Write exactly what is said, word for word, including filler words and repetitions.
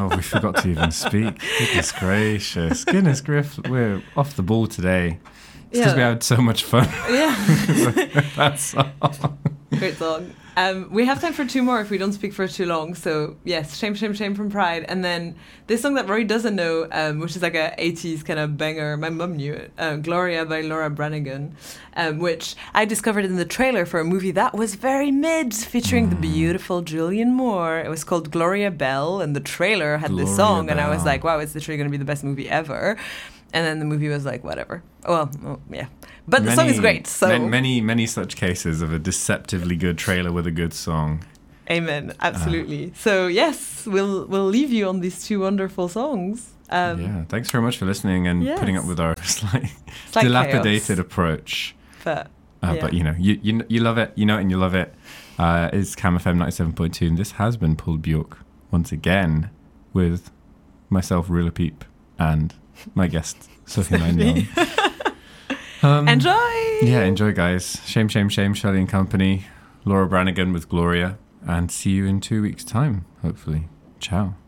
Oh, we forgot to even speak. Goodness gracious. Goodness griff, we're off the ball today. It's because Yeah. we had so much fun. Yeah. That song. Great song. Um, we have time for two more if we don't speak for too long. So yes, Shame, Shame, Shame from Pride. And then this song that Rory doesn't know, um, which is like a eighties kind of banger. My mum knew it. Uh, Gloria by Laura Branigan, um, which I discovered in the trailer for a movie that was very mid, featuring mm. the beautiful Julianne Moore. It was called Gloria Bell, and the trailer had Gloria this song. Bell. And I was like, wow, it's literally going to be the best movie ever. And then the movie was like, whatever. Well, oh, yeah. But many, the song is great. So many, many, many such cases of a deceptively good trailer with a good song. Amen. Absolutely. Uh, so yes, we'll we'll leave you on these two wonderful songs. Um, yeah. Thanks very much for listening and yes. putting up with our slight, slight dilapidated chaos. approach. But uh, yeah. but you know, you you you love it. You know it and you love it. Uh, it's Cam F M ninety-seven point two, and this has been Paul Bjork once again with myself, Rula Peep, and my guest Sophie Magnon. Um, enjoy! Yeah, enjoy, guys. Shame, shame, shame, Shelley and Company. Laura Branigan with Gloria. And see you in two weeks' time, hopefully. Ciao.